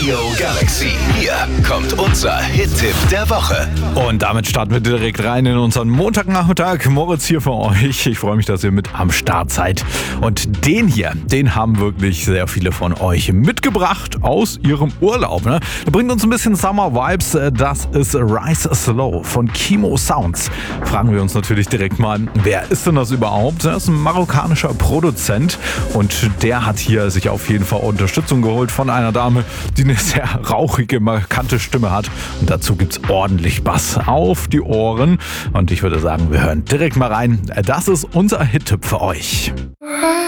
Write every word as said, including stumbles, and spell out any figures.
Radio Galaxy. Hier kommt unser Hit-Tipp der Woche. Und damit starten wir direkt rein in unseren Montagnachmittag. Moritz hier für euch. Ich freue mich, dass ihr mit am Start seid. Und den hier, den haben wirklich sehr viele von euch mitgebracht aus ihrem Urlaub. Ne? Der bringt uns ein bisschen Summer-Vibes. Das ist Rise Slow von Kimo Sounds. Fragen wir uns natürlich direkt mal, wer ist denn das überhaupt? Das ist ein marokkanischer Produzent und der hat hier sich auf jeden Fall Unterstützung geholt von einer Dame, die eine sehr rauchige, markante Stimme hat. Und dazu gibt's ordentlich Bass auf die Ohren. Und ich würde sagen, wir hören direkt mal rein. Das ist unser Hit-Tipp für euch.